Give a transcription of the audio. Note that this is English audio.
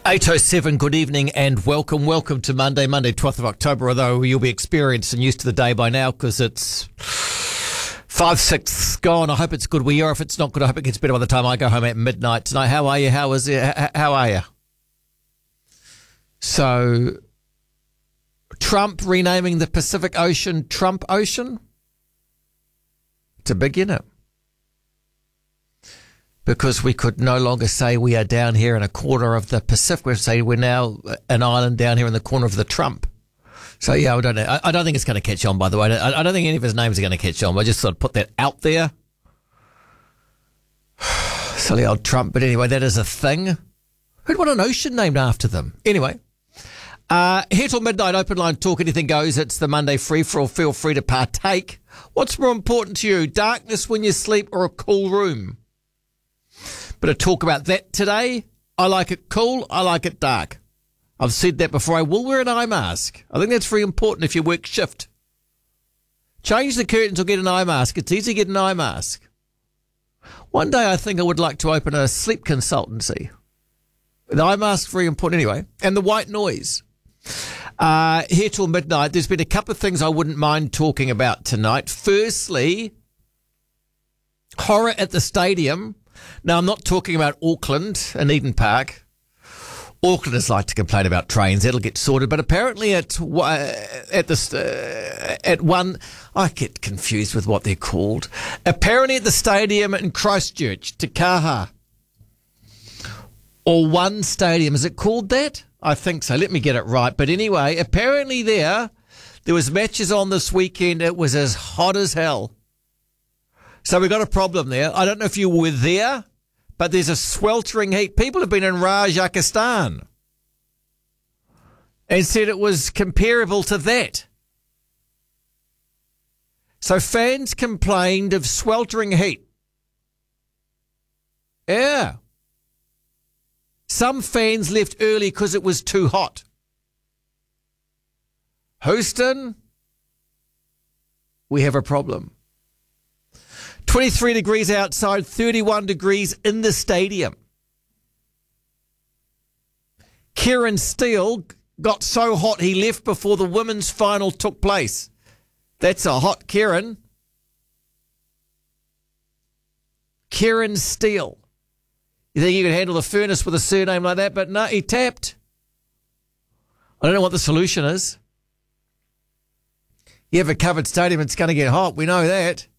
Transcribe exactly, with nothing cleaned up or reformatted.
eight oh seven, good evening and welcome. Welcome to Monday, Monday, twelfth of October, although you'll be experienced and used to the day by now because it's five, six gone. I hope it's good where you are. If it's not good, I hope it gets better by the time I go home at midnight tonight. How are you? How is it? How are you? So, Trump renaming the Pacific Ocean Trump Ocean? It's a big, innit? Because we could no longer say we are down here in a corner of the Pacific. We say we're now an island down here in the corner of the Trump. So, yeah, I don't know. I, I don't think it's going to catch on, by the way. I, I don't think any of his names are going to catch on. I just thought I'd put that out there. Silly old Trump. But anyway, that is a thing. Who'd want an ocean named after them? Anyway. Uh, here till midnight, open line talk, anything goes. It's the Monday free for all. Feel free to partake. What's more important to you, darkness when you sleep or a cool room? Bit of talk about that today. I like it cool. I like it dark. I've said that before. I will wear an eye mask. I think that's very important if you work shift. Change the curtains or get an eye mask. It's easy to get an eye mask. One day I think I would like to open a sleep consultancy. The eye mask, very important anyway. And the white noise. Uh, here till midnight, there's been a couple of things I wouldn't mind talking about tonight. Firstly, horror at the stadium. Now, I'm not talking about Auckland and Eden Park. Aucklanders like to complain about trains. That'll get sorted. But apparently at uh, at the uh, at one, I get confused with what they're called. Apparently at the stadium in Christchurch, Te Kaha, or One Stadium. Is it called that? I think so. Let me get it right. But anyway, apparently there, there was matches on this weekend. It was as hot as hell. So we've got a problem there. I don't know if you were there, but there's a sweltering heat. People have been in Rajasthan and said it was comparable to that. So fans complained of sweltering heat. Yeah. Some fans left early because it was too hot. Houston, we have a problem. twenty-three degrees outside, thirty-one degrees in the stadium. Kieran Steele got so hot he left before the women's final took place. That's a hot Kieran. Kieran Steele. You think you could handle the furnace with a surname like that? But no, he tapped. I don't know what the solution is. You have a covered stadium, it's going to get hot. We know that.